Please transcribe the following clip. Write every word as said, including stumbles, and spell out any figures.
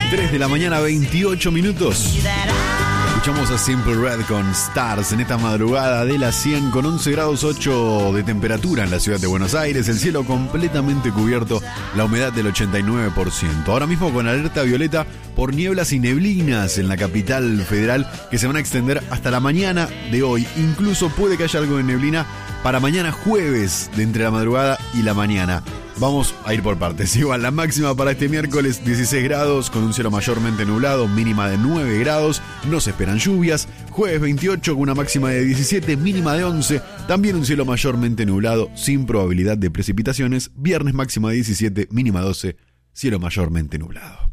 tres de la mañana, veintiocho minutos. Escuchamos a Simple Red con Stars en esta madrugada de las cien con once grados ocho de temperatura en la ciudad de Buenos Aires. El cielo completamente cubierto, la humedad del ochenta y nueve por ciento. Ahora mismo con alerta violeta por nieblas y neblinas en la capital federal que se van a extender hasta la mañana de hoy. Incluso puede que haya algo de neblina para mañana jueves, de entre la madrugada y la mañana. Vamos a ir por partes. Igual, la máxima para este miércoles, dieciséis grados, con un cielo mayormente nublado, mínima de nueve grados. No se esperan lluvias. Jueves veintiocho, con una máxima de diecisiete, mínima de once. También un cielo mayormente nublado, sin probabilidad de precipitaciones. Viernes máxima de diecisiete, mínima doce, cielo mayormente nublado.